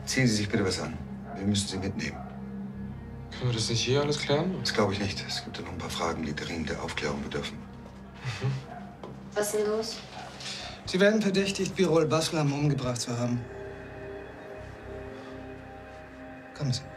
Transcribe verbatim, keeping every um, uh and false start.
Ziehen Sie sich bitte was an. Wir müssen Sie mitnehmen. Können wir das nicht hier alles klären? Das glaube ich nicht. Es gibt ja noch ein paar Fragen, die dringende Aufklärung bedürfen. Mhm. Was ist denn los? Sie werden verdächtigt, Birol Baslam umgebracht zu haben. Kommen Sie.